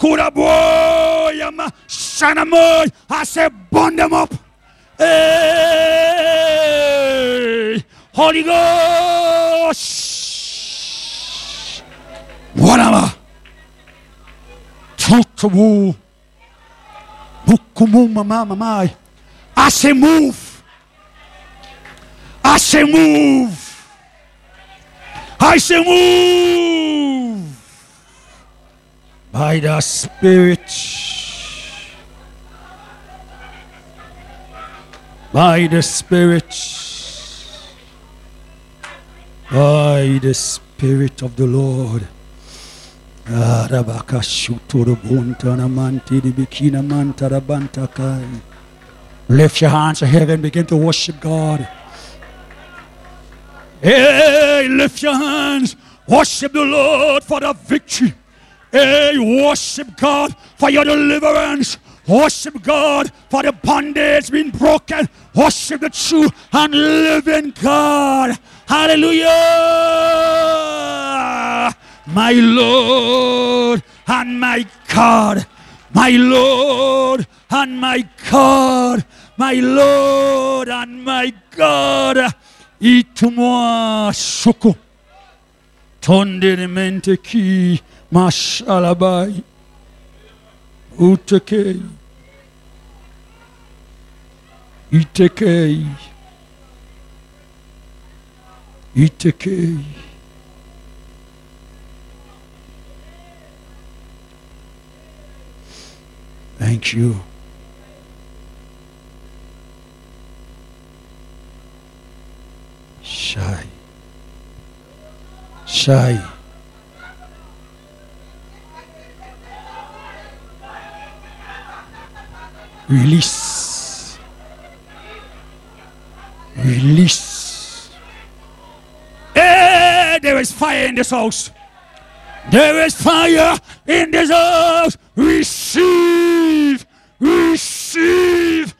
Buddha boy, Shanamoy, I say burn them up. Hey, Holy Ghost. Whatever. Tukawu. Bukumu mama. I say move. I say move. I say move. By the Spirit. By the Spirit. By the Spirit of the Lord. Lift your hands to heaven, begin to worship God. Hey, lift your hands, worship the Lord for the victory. Hey, worship God for your deliverance. Worship God for the bondage being broken. Worship the true and living God. Hallelujah. My Lord and my God. My Lord and my God. My Lord and my God. Itumwa shuku. Tonde de mente ki mashalabai. Utekei. Itekei. Itekei. Thank you. Shy. Shy. Release. Release. Hey, there is fire in this house. There is fire in this house. Receive. Receive.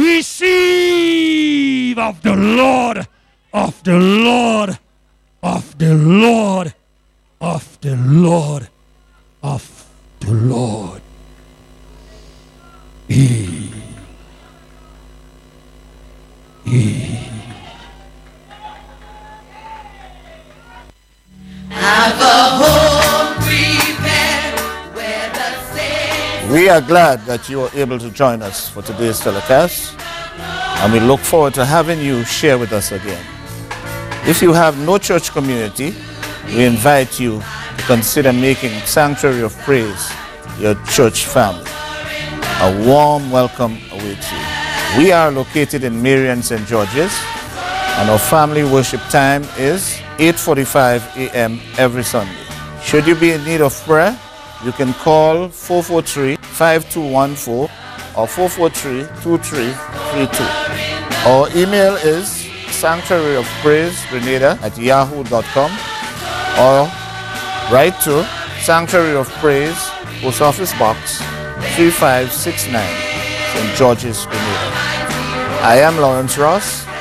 Receive of the Lord. Of the Lord. Of the Lord. Of the Lord. Of the Lord. Have a home prepared where the saints. We are glad that you are able to join us for today's telecast, and we look forward to having you share with us again. If you have no church community, we invite you to consider making Sanctuary of Praise your church family. A warm welcome awaits you. We are located in Marion, St. George's, and our family worship time is 8:45 a.m. every Sunday. Should you be in need of prayer, you can call 443-5214 or 443-2332. Our email is sanctuaryofpraisegrenada@yahoo.com, or write to Sanctuary of Praise, Post Office Box 3569, St. George's, Grenada. I am Lawrence Ross,